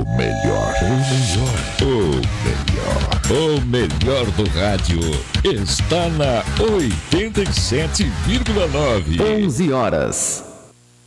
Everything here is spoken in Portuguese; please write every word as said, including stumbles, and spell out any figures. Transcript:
melhor. O melhor. O melhor. O melhor do rádio está na oitenta e sete vírgula nove. onze horas.